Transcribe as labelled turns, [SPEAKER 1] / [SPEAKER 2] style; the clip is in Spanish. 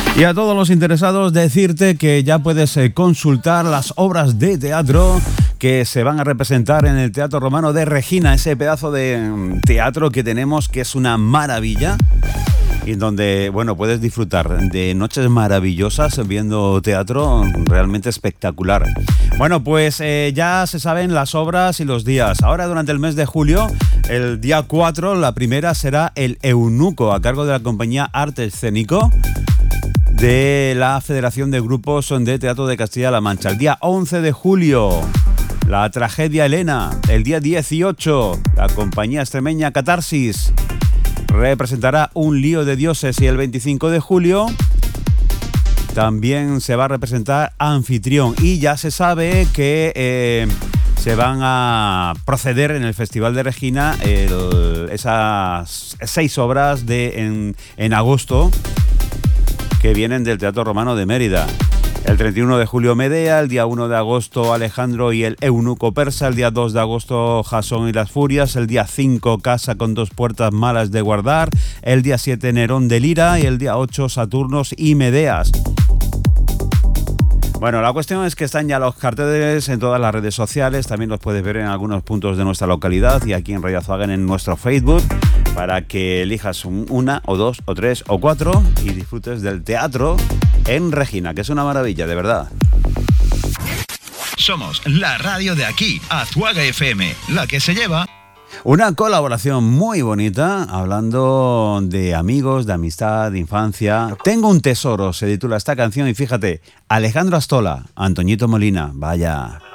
[SPEAKER 1] Y a todos los interesados decirte que ya puedes consultar las obras de teatro que se van a representar en el Teatro Romano de Regina, ese pedazo de teatro que tenemos que es una maravilla y donde, bueno, puedes disfrutar de noches maravillosas viendo teatro realmente espectacular. Bueno, pues ya se saben las obras y los días. Ahora durante el mes de julio, el día 4, la primera será El Eunuco, a cargo de la compañía Arte Escénico de la Federación de Grupos de Teatro de Castilla-La Mancha. El día 11 de julio, La Tragedia Helena. El día 18, la compañía extremeña Catarsis representará Un lío de dioses. Y el 25 de julio también se va a representar Anfitrión. Y ya se sabe que se van a proceder en el Festival de Regina esas 6 obras en agosto que vienen del Teatro Romano de Mérida. El 31 de julio Medea, el día 1 de agosto Alejandro y el Eunuco Persa, el día 2 de agosto Jasón y las Furias, el día 5 Casa con 2 puertas malas de guardar, el día 7 Nerón de Lira y el día 8 Saturnos y Medeas. Bueno, la cuestión es que están ya los carteles en todas las redes sociales, también los puedes ver en algunos puntos de nuestra localidad y aquí en Radio Azuaga en nuestro Facebook, para que elijas una o 2 o 3 o 4 y disfrutes del teatro en Regina, que es una maravilla, de verdad.
[SPEAKER 2] Somos la radio de aquí, Azuaga FM, la que se lleva.
[SPEAKER 1] Una colaboración muy bonita, hablando de amigos, de amistad, de infancia. Tengo un tesoro, se titula esta canción y fíjate, Alejandro Astola, Antoñito Molina, vaya.